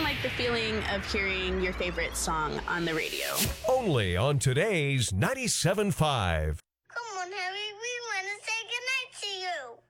like the feeling of hearing your favorite song on the radio. Only on today's 97.5. Come on, Harry. We want to say goodnight to you.